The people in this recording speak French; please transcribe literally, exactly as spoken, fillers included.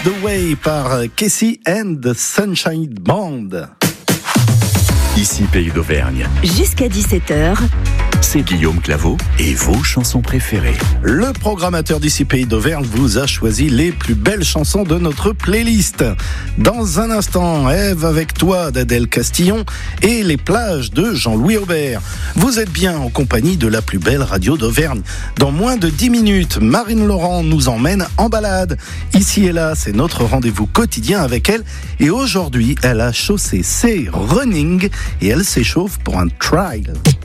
The Way par Casey and the Sunshine Band. Ici Pays d'Auvergne. Jusqu'à dix-sept heures. C'est Guillaume Claveau et vos chansons préférées. Le programmateur d'ici Pays d'Auvergne vous a choisi les plus belles chansons de notre playlist. Dans un instant, Ève avec toi d'Adèle Castillon et les plages de Jean-Louis Aubert. Vous êtes bien en compagnie de la plus belle radio d'Auvergne. Dans moins de dix minutes, Marine Laurent nous emmène en balade. Ici et là, c'est notre rendez-vous quotidien avec elle. Et aujourd'hui, elle a chaussé ses running et elle s'échauffe pour un trial.